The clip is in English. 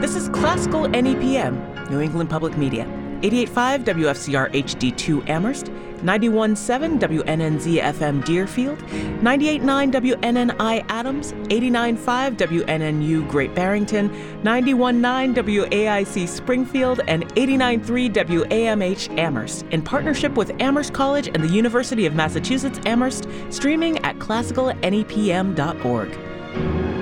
This is Classical NEPM, New England Public Media. 88.5 WFCR HD2 Amherst, 91.7 WNNZ FM Deerfield, 98.9 WNNI Adams, 89.5 WNNU Great Barrington, 91.9 WAIC Springfield, and 89.3 WAMH Amherst, in partnership with Amherst College and the University of Massachusetts Amherst, streaming at classicalnepm.org.